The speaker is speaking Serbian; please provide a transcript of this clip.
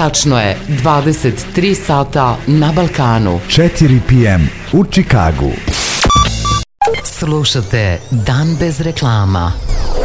Tačno je 23 sata na Balkanu. 4 p.m. u Čikagu. Slušate Dan bez reklama.